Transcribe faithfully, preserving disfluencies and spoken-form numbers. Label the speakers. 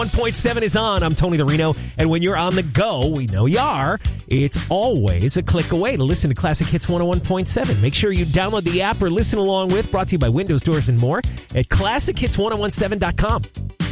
Speaker 1: one point seven is on. I'm Tony the Reno. And when you're on the go, we know you are, it's always a click away to listen to Classic Hits one oh one point seven. Make sure you download the app or listen along with. Brought to you by Windows, Doors, and More at classic hits ten seventeen dot com.